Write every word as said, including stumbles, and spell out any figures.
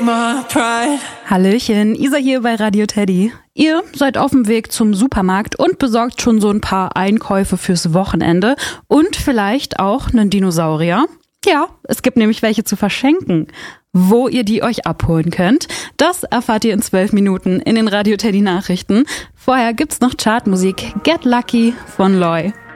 Hallöchen, Isa hier bei Radio Teddy. Ihr seid auf dem Weg zum Supermarkt und besorgt schon so ein paar Einkäufe fürs Wochenende und vielleicht auch einen Dinosaurier. Ja, es gibt nämlich welche zu verschenken. Wo ihr die euch abholen könnt, das erfahrt ihr in zwölf Minuten in den Radio Teddy Nachrichten. Vorher gibt's noch Chartmusik Get Lucky von Loy.